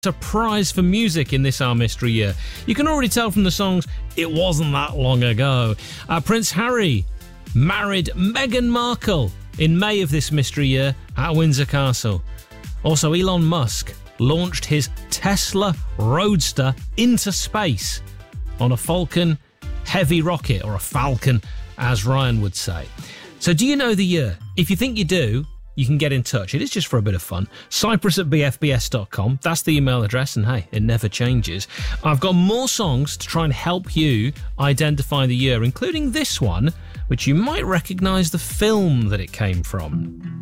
A prize for music in this Our Mystery Year. You can already tell from the songs it wasn't that long ago. Prince Harry married Meghan Markle in May of this mystery year at Windsor Castle. Also, Elon Musk launched his Tesla Roadster into space on a Falcon Heavy rocket, or a Falcon as Ryan would say. So do you know the year? If you think you do, you can get in touch. It is just for a bit of fun. Cyprus@bfbs.com. That's the email address, and hey, it never changes. I've got more songs to try and help you identify the year, including this one, which you might recognise the film that it came from.